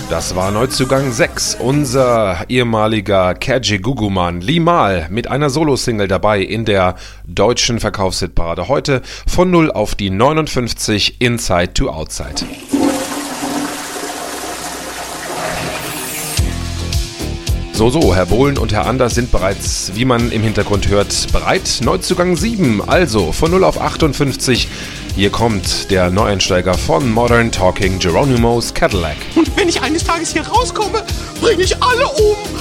Das war Neuzugang 6, unser ehemaliger Kaji-Gugu-Mann Limahl mit einer Solo-Single dabei in der deutschen Verkaufshitparade. Heute von 0 auf die 59, Inside to Outside. So, Herr Bohlen und Herr Anders sind bereits, wie man im Hintergrund hört, bereit. Neuzugang 7, also von 0 auf 58. Hier kommt der Neueinsteiger von Modern Talking, Geronimo's Cadillac. Und wenn ich eines Tages hier rauskomme, bringe ich alle um.